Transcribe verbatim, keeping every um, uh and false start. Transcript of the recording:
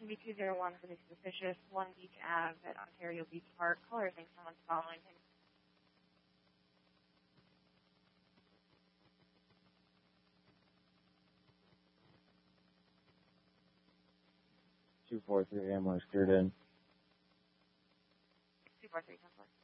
C B two zero one for the suspicious One Beach Ave at Ontario Beach Park. Caller thinks someone's following him. two four three Amherst, cleared in. two four three, ten four.